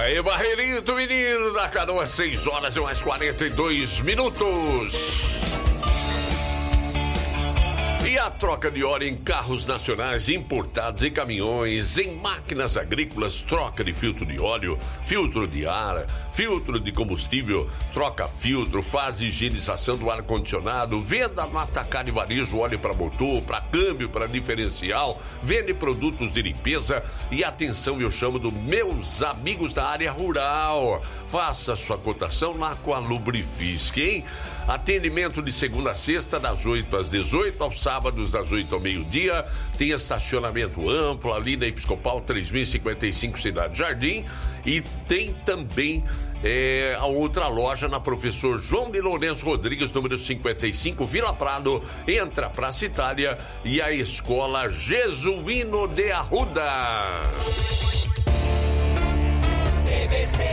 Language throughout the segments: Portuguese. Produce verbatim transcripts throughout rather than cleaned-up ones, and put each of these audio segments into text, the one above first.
Aí, Barreirinho, menino da Canoa, seis horas e mais quarenta e dois minutos. E a troca de óleo em carros nacionais, importados, em caminhões, em máquinas agrícolas, troca de filtro de óleo, filtro de ar, filtro de combustível, troca filtro, faz higienização do ar-condicionado, venda no atacado e varejo, óleo para motor, para câmbio, para diferencial, vende produtos de limpeza e atenção, eu chamo dos meus amigos da área rural. Faça sua cotação lá com a Lubrifisk, hein? Atendimento de segunda a sexta, das oito às dezoito, aos sábados das oito ao meio-dia. Tem estacionamento amplo ali na Episcopal três mil e cinquenta e cinco, Cidade Jardim. E tem também é, a outra loja na Professor João de Lourenço Rodrigues, número cinquenta e cinco, Vila Prado, entre a Praça Itália e a Escola Jesuíno de Arruda. B B C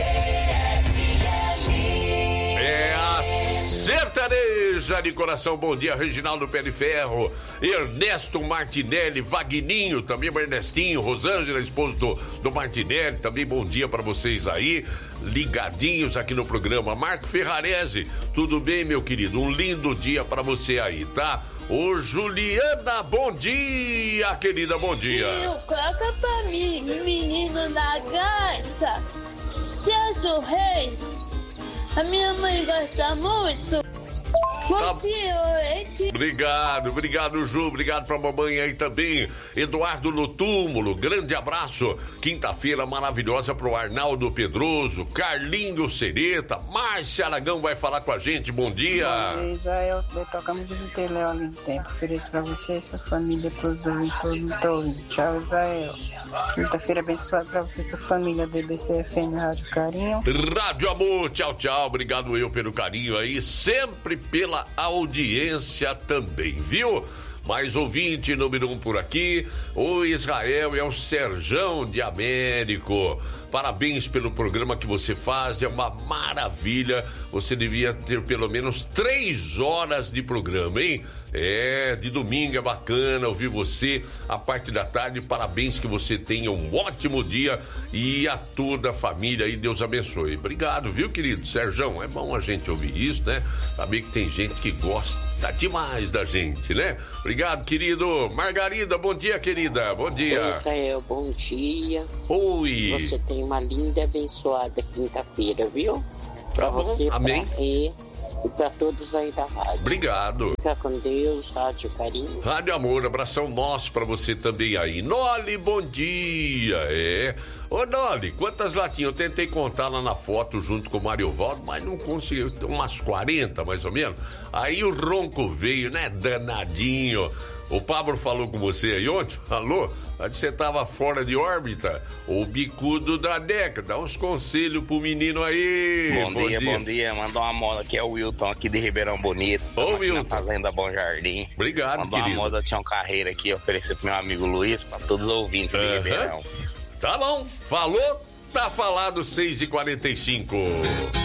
É a sertaneja de coração. Bom dia, Reginaldo Pé de Ferro, Ernesto Martinelli, Vagninho, também o Ernestinho, Rosângela, esposo do, do Martinelli, também bom dia para vocês aí, ligadinhos aqui no programa. Marco Ferrarese, tudo bem, meu querido? Um lindo dia para você aí, tá? Ô, Juliana, bom dia, querida, bom dia. Tio, coloca pra mim, menino da gaita, César Reis. A minha mãe gosta muito. Você, tá. Obrigado, obrigado, Ju. Obrigado pra mamãe aí também. Eduardo no túmulo, grande abraço. Quinta-feira maravilhosa pro Arnaldo Pedroso, Carlinho Sereta, Márcia Aragão vai falar com a gente. Bom dia. Bom dia, Israel. Eu tocamos o Léo ali no tempo. Ofereço pra você, sua família, todos os todos. Tchau, Israel. Quinta-feira abençoada pra você e sua família. B B C F M Rádio Carinho. Rádio Amor, tchau, tchau. Obrigado eu pelo carinho aí, sempre pela audiência também, viu? Mais ouvinte número um por aqui, o Israel é o Serjão de Américo. Parabéns pelo programa que você faz, é uma maravilha. Você devia ter pelo menos três horas de programa, hein? É, de domingo é bacana ouvir você a parte da tarde. Parabéns, que você tenha um ótimo dia e a toda a família aí, Deus abençoe. Obrigado, viu, querido Serjão? É bom a gente ouvir isso, né? Saber que tem gente que gosta demais da gente, né? Obrigado, querido. Margarida, bom dia, querida. Bom dia. Oi, Israel, bom dia. Oi. Você tem uma linda e abençoada quinta-feira, viu? Pra tá bom. você, amém. Pra Rê, e pra todos aí da rádio. Obrigado. Fica com Deus, Rádio Carinho. Rádio Amor, abração nosso pra você também aí. Noli, bom dia. É. Ô, Noli, quantas latinhas? Eu tentei contar lá na foto junto com o Mariovaldo, mas não consegui. Umas quarenta, mais ou menos. Aí o ronco veio, né? Danadinho. O Pablo falou com você aí ontem? Falou? Você tava fora de órbita? O bicudo da década. Dá uns conselhos pro menino aí. Bom, bom dia, dia, bom dia. Mandou uma moda aqui, é o Wilton aqui de Ribeirão Bonito. Ô, Wilton. Na Fazenda Bom Jardim. Obrigado, Mandou querido. uma moda, tinha um carreira aqui, oferecer pro meu amigo Luiz, pra todos os ouvintes uh-huh. de Ribeirão. Tá bom. Falou? Tá falado, seis e quarenta e cinco.